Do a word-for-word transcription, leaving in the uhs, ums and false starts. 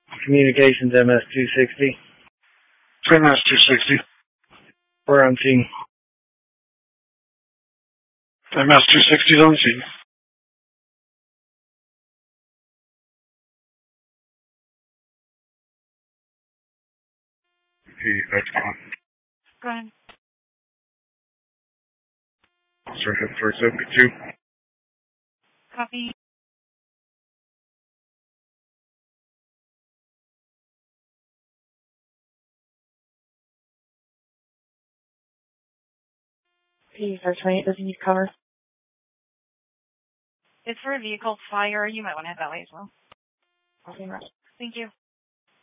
Communications M S two sixty. M S two sixty. We're on scene. M S two sixty is on scene. Hey, that's on. Go ahead. Officer head for seventy-two. Copy. P four twenty-eight doesn't need cover. It's for a vehicle fire. You might want to head that way as well. Okay, right. Thank you.